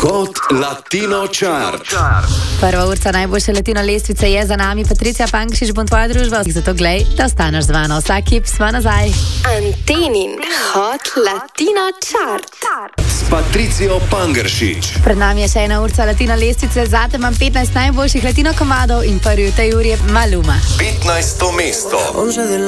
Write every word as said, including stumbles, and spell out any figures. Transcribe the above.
Hot Latino Chart. Prva urca najboljše latino lestvice je za nami. Patricija Pankšič bo tvoja družba. Zato glej, da ostaneš z mano. Vsak hip smo nazaj. Antenin Hot Latino Chart S Patricijo Pangeršič. Pred nami je še ena urca latino lestvice. Zate imam petnajst najboljših latino komadov in prvi v tej uri je Maluma. petnajsto mesto.